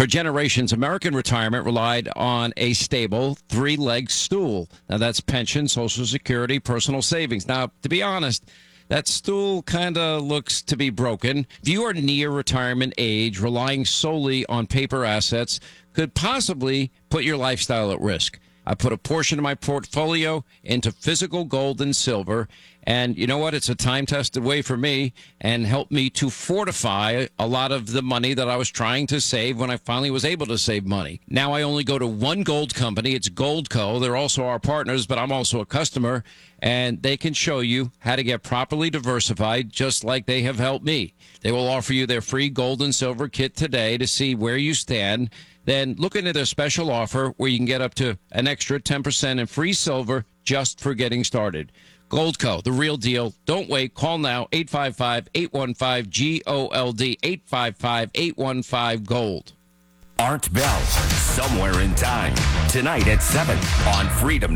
For generations, American retirement relied on a stable three-legged stool. Now, that's pension, Social Security, personal savings. Now, to be honest, that stool kind of looks to be broken. If you are near retirement age, relying solely on paper assets could possibly put your lifestyle at risk. I put a portion of my portfolio into physical gold and silver, and you know what? It's a time-tested way for me and helped me to fortify a lot of the money that I was trying to save when I finally was able to save money. Now I only go to one gold company. It's Goldco. They're also our partners, but I'm also a customer, and they can show you how to get properly diversified just like they have helped me. They will offer you their free gold and silver kit today to see where you stand. Then look into their special offer where you can get up to an extra 10% in free silver just for getting started. Goldco, the real deal. Don't wait. Call now, 855-815-GOLD, 855-815-GOLD. Art Bell, Somewhere in Time, tonight at 7 on Freedom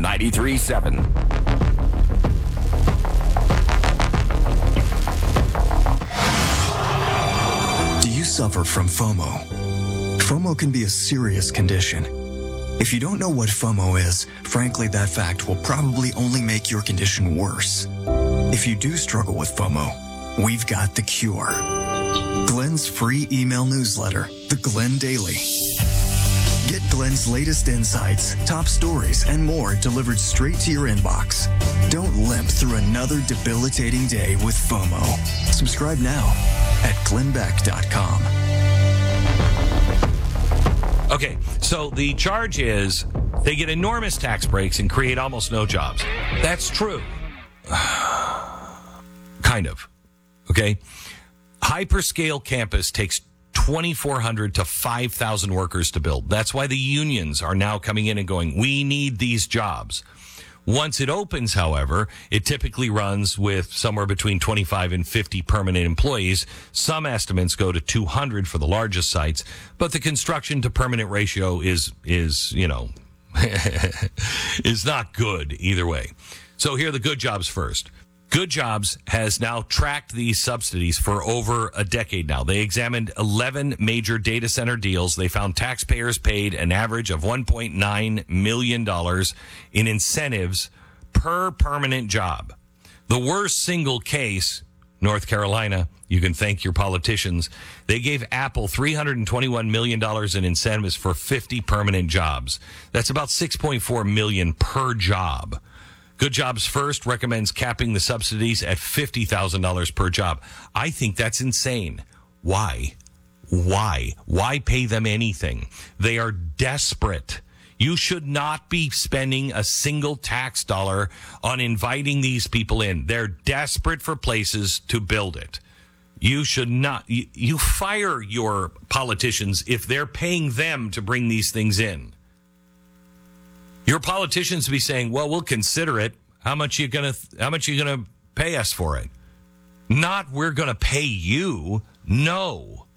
93.7. Do you suffer from FOMO? FOMO can be a serious condition. If you don't know what FOMO is, frankly, that fact will probably only make your condition worse. If you do struggle with FOMO, we've got the cure. Glenn's free email newsletter, The Glenn Daily. Get Glenn's latest insights, top stories, and more delivered straight to your inbox. Don't limp through another debilitating day with FOMO. Subscribe now at glennbeck.com. Okay, so the charge is they get enormous tax breaks and create almost no jobs. That's true. Kind of. Okay? Hyperscale campus takes 2,400 to 5,000 workers to build. That's why the unions are now coming in and going, we need these jobs. Once it opens, however, it typically runs with somewhere between 25 and 50 permanent employees. Some estimates go to 200 for the largest sites, but the construction to permanent ratio is not good either way. So here are the good jobs first. Good Jobs has now tracked these subsidies for over a decade now. They examined 11 major data center deals. They found taxpayers paid an average of $1.9 million in incentives per permanent job. The worst single case, North Carolina, you can thank your politicians. They gave Apple $321 million in incentives for 50 permanent jobs. That's about $6.4 million per job. Good Jobs First recommends capping the subsidies at $50,000 per job. I think that's insane. Why? Why pay them anything? They are desperate. You should not be spending a single tax dollar on inviting these people in. They're desperate for places to build it. You should not. You fire your politicians if they're paying them to bring these things in. Your politicians be saying, well, we'll consider it. How much you gonna pay us for it? Not we're gonna pay you. No.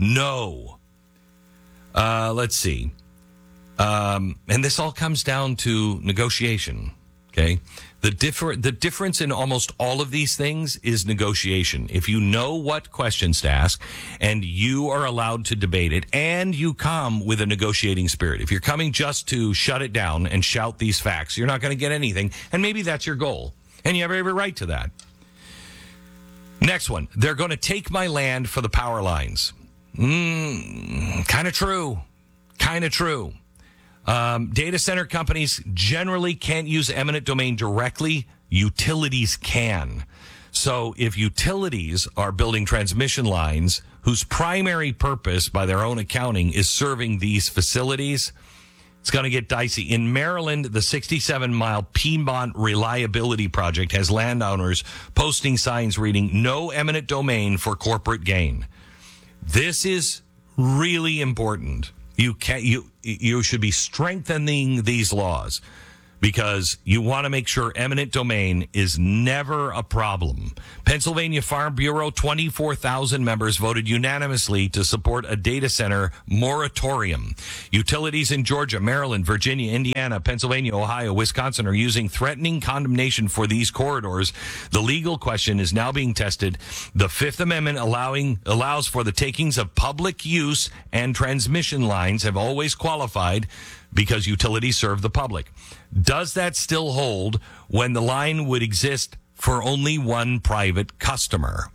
Let's see. And this all comes down to negotiation. Okay. The difference in almost all of these things is negotiation. If you know what questions to ask and you are allowed to debate it and you come with a negotiating spirit. If you're coming just to shut it down and shout these facts, you're not going to get anything. And maybe that's your goal. And you have every right to that. Next one. They're going to take my land for the power lines. Kind of true. Data center companies generally can't use eminent domain directly. Utilities can. So if utilities are building transmission lines whose primary purpose by their own accounting is serving these facilities, it's going to get dicey. In Maryland, the 67-mile Piedmont Reliability Project has landowners posting signs reading, no eminent domain for corporate gain. This is really important. You should be strengthening these laws because you want to make sure eminent domain is never a problem. Pennsylvania Farm Bureau, 24,000 members voted unanimously to support a data center moratorium. Utilities in Georgia, Maryland, Virginia, Indiana, Pennsylvania, Ohio, Wisconsin are using threatening condemnation for these corridors. The legal question is now being tested. The Fifth Amendment allows for the takings of public use, and transmission lines have always qualified because utilities serve the public. Does that still hold when the line would exist for only one private customer?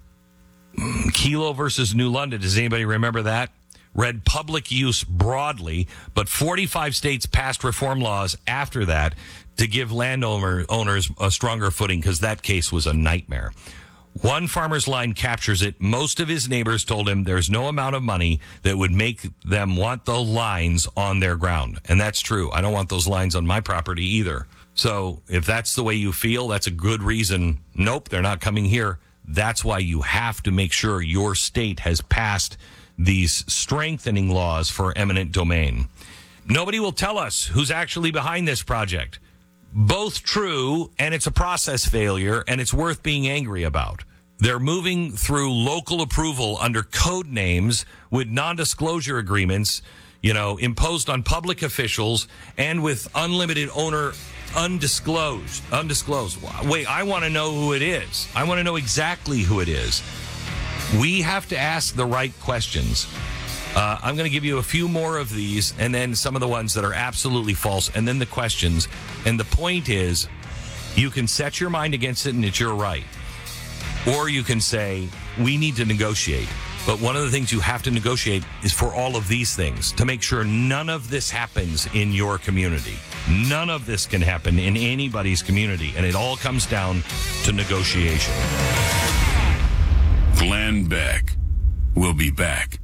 Kelo versus New London. Does anybody remember that? Read public use broadly, but 45 states passed reform laws after that to give landowners a stronger footing, because that case was a nightmare. One farmer's line captures it. Most of his neighbors told him there's no amount of money that would make them want the lines on their ground. And that's true. I don't want those lines on my property either. So if that's the way you feel, that's a good reason. Nope, they're not coming here. That's why you have to make sure your state has passed these strengthening laws for eminent domain. Nobody will tell us who's actually behind this project. Both true, and it's a process failure, and it's worth being angry about. They're moving through local approval under code names with non-disclosure agreements, imposed on public officials, and with unlimited owner undisclosed. Wait, I want to know who it is. I want to know exactly who it is. We have to ask the right questions. I'm going to give you a few more of these, and then some of the ones that are absolutely false, and then the questions. And the point is, you can set your mind against it and it's your right. Or you can say, we need to negotiate. But one of the things you have to negotiate is for all of these things, to make sure none of this happens in your community. None of this can happen in anybody's community, and it all comes down to negotiation. Glenn Beck will be back.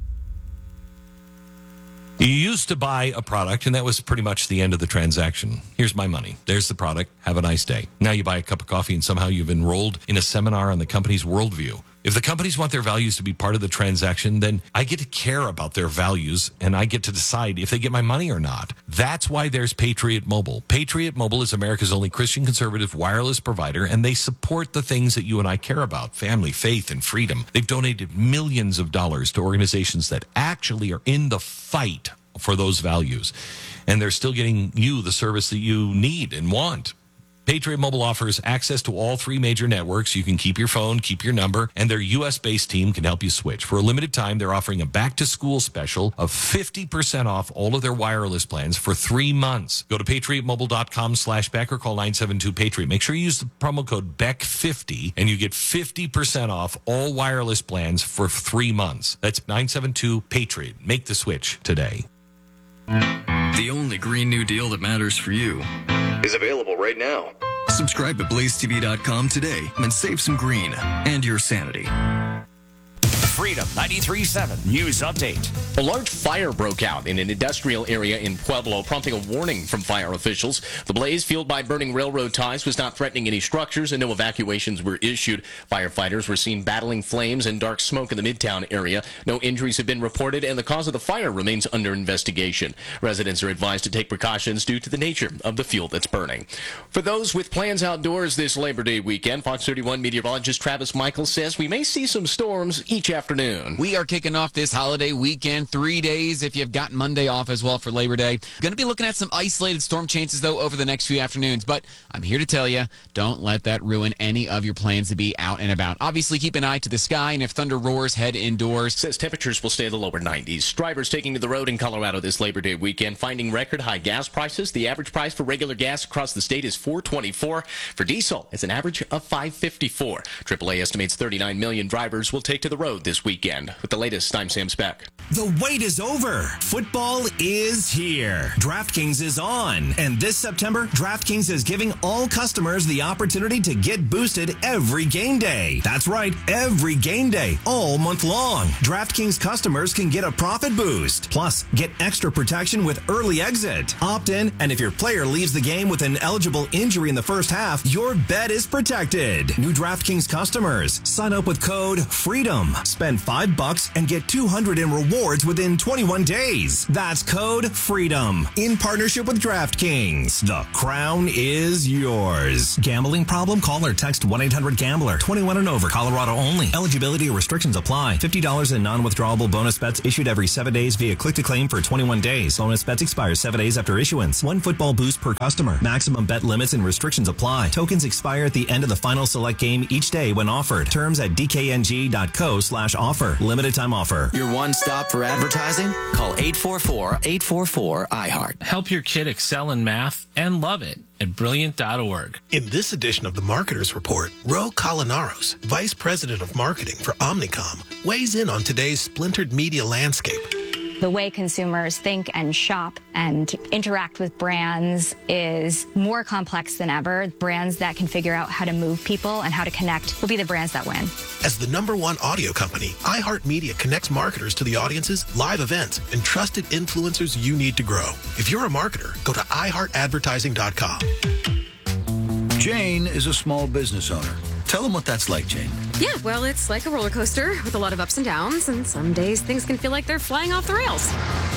You used to buy a product, and that was pretty much the end of the transaction. Here's my money. There's the product. Have a nice day. Now you buy a cup of coffee, and somehow you've enrolled in a seminar on the company's worldview. If the companies want their values to be part of the transaction, then I get to care about their values, and I get to decide if they get my money or not. That's why there's Patriot Mobile. Patriot Mobile is America's only Christian conservative wireless provider, and they support the things that you and I care about: family, faith, and freedom. They've donated millions of dollars to organizations that actually are in the fight for those values, and they're still getting you the service that you need and want. Patriot Mobile offers access to all three major networks. You can keep your phone, keep your number, and their U.S.-based team can help you switch. For a limited time, they're offering a back-to-school special of 50% off all of their wireless plans for 3 months. Go to patriotmobile.com/Beck or call 972-PATRIOT. Make sure you use the promo code BECK50, and you get 50% off all wireless plans for 3 months. That's 972-PATRIOT. Make the switch today. The only Green New Deal that matters for you is available right now. Subscribe to blazetv.com today and save some green and your sanity. Freedom 93.7 News Update. A large fire broke out in an industrial area in Pueblo, prompting a warning from fire officials. The blaze, fueled by burning railroad ties, was not threatening any structures, and no evacuations were issued. Firefighters were seen battling flames and dark smoke in the Midtown area. No injuries have been reported, and the cause of the fire remains under investigation. Residents are advised to take precautions due to the nature of the fuel that's burning. For those with plans outdoors this Labor Day weekend, Fox 31 meteorologist Travis Michael says we may see some storms each afternoon. We are kicking off this holiday weekend, 3 days if you've got Monday off as well for Labor Day. Going to be looking at some isolated storm chances, though, over the next few afternoons. But I'm here to tell you, don't let that ruin any of your plans to be out and about. Obviously, keep an eye to the sky, and if thunder roars, head indoors. Says temperatures will stay in the lower 90s. Drivers taking to the road in Colorado this Labor Day weekend finding record high gas prices. The average price for regular gas across the state is $4.24. For diesel, it's an average of $5.54. AAA estimates 39 million drivers will take to the road this weekend. With the latest, I'm Sam Speck. The wait is over. Football is here. DraftKings is on. And this September, DraftKings is giving all customers the opportunity to get boosted every game day. That's right, every game day, all month long. DraftKings customers can get a profit boost. Plus, get extra protection with early exit. Opt in, and if your player leaves the game with an eligible injury in the first half, your bet is protected. New DraftKings customers, sign up with code FREEDOM. Spend $5 and get $200 in rewards rewards within 21 days. That's code FREEDOM in partnership with DraftKings. The crown is yours. Gambling problem? Call or text 1-800-GAMBLER. 21 and over. Colorado only. Eligibility restrictions apply. $50 in non-withdrawable bonus bets issued every 7 days via click-to-claim for 21 days. Bonus bets expire 7 days after issuance. 1 football boost per customer. Maximum bet limits and restrictions apply. Tokens expire at the end of the final select game each day when offered. Terms at dkng.co/offer. Limited time offer. Your one stop for advertising? Call 844-844-iHeart. Help your kid excel in math and love it at Brilliant.org. In this edition of the Marketers Report, Ro Colinaros, Vice President of Marketing for Omnicom, weighs in on today's splintered media landscape. The way consumers think and shop and interact with brands is more complex than ever. Brands that can figure out how to move people and how to connect will be the brands that win. As the #1 audio company, iHeartMedia connects marketers to the audiences, live events, and trusted influencers you need to grow. If you're a marketer, go to iHeartAdvertising.com. Jane is a small business owner. Tell them what that's like, Jane. Yeah, well, it's like a roller coaster with a lot of ups and downs, and some days things can feel like they're flying off the rails.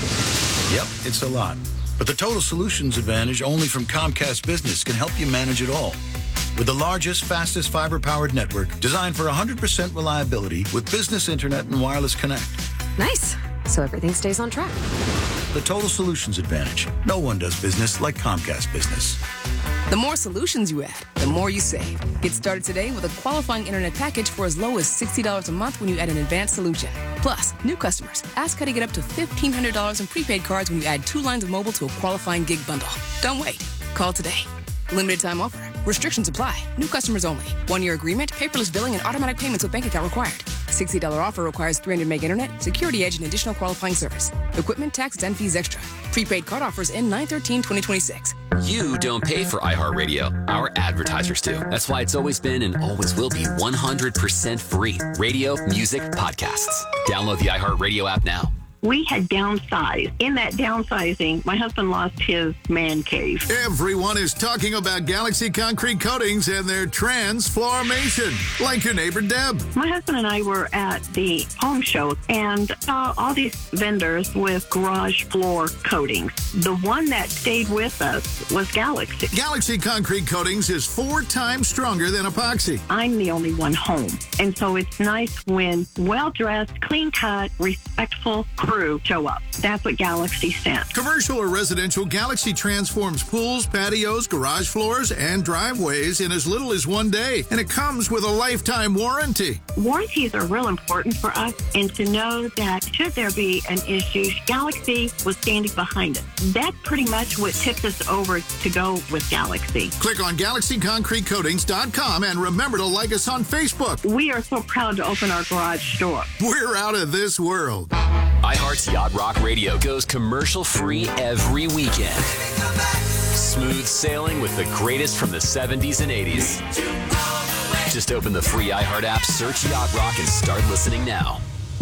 Yep, it's a lot. But the Total Solutions Advantage only from Comcast Business can help you manage it all. With the largest, fastest fiber-powered network designed for 100% reliability with business internet and wireless connect. Nice. So everything stays on track. The Total Solutions Advantage. No one does business like Comcast Business. The more solutions you add, the more you save. Get started today with a qualifying internet package for as low as $60 a month when you add an advanced solution. Plus, new customers, ask how to get up to $1,500 in prepaid cards when you add 2 lines of mobile to a qualifying gig bundle. Don't wait. Call today. Limited time offer. Restrictions apply. New customers only. 1-year agreement, paperless billing, and automatic payments with bank account required. $60 offer requires 300 meg internet, security edge, and additional qualifying service. Equipment, taxes, and fees extra. Prepaid card offers end 9/13/2026. You don't pay for iHeartRadio. Our advertisers do. That's why it's always been and always will be 100% free. Radio, music, podcasts. Download the iHeartRadio app now. We had downsized. In that downsizing, my husband lost his man cave. Everyone is talking about Galaxy Concrete Coatings and their transformation, like your neighbor Deb. My husband and I were at the home show and saw all these vendors with garage floor coatings. The one that stayed with us was Galaxy. Galaxy Concrete Coatings is 4 times stronger than epoxy. I'm the only one home, and so it's nice when well-dressed, clean-cut, respectful crew show up. That's what Galaxy sent. Commercial or residential, Galaxy transforms pools, patios, garage floors, and driveways in as little as 1 day. And it comes with a lifetime warranty. Warranties are real important for us, and to know that should there be an issue, Galaxy was standing behind us. That's pretty much what tipped us over to go with Galaxy. Click on GalaxyConcreteCoatings.com and remember to like us on Facebook. We are so proud to open our garage door. We're out of this world. iHeart's Yacht Rock Radio goes commercial-free every weekend. Smooth sailing with the greatest from the 70s and 80s. Just open the free iHeart app, search Yacht Rock, and start listening now.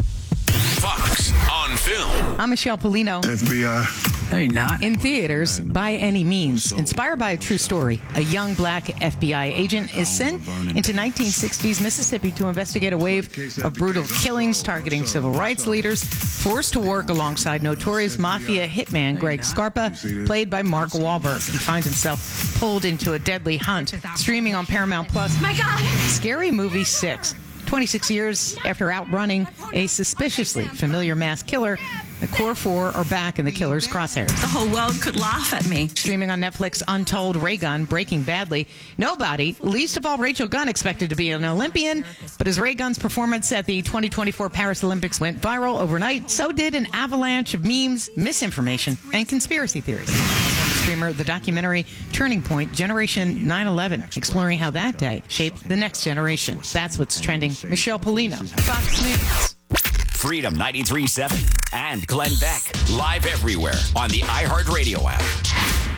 Fox on Film. I'm Michelle Polino. FBI. Hey, not. In theaters, By Any Means. Inspired by a true story, a young black FBI agent is sent into 1960s Mississippi to investigate a wave of brutal killings targeting civil rights leaders, forced to work alongside notorious mafia hitman Greg Scarpa, played by Mark Wahlberg. He finds himself pulled into a deadly hunt. Streaming on Paramount Plus. My God! Scary Movie 6. 26 years after outrunning a suspiciously familiar mass killer, the core 4 are back in the killer's crosshairs. The whole world could laugh at me. Streaming on Netflix, Untold, Ray Gunn, Breaking Badly. Nobody, least of all Rachel Gunn, expected to be an Olympian, but as Ray Gunn's performance at the 2024 Paris Olympics went viral overnight, so did an avalanche of memes, misinformation, and conspiracy theories. Streamer, the documentary Turning Point, Generation 9/11, exploring how that day shaped the next generation. That's what's trending. Michelle Polino, Fox News. Freedom 93.7 and Glenn Beck. Live everywhere on the iHeartRadio app.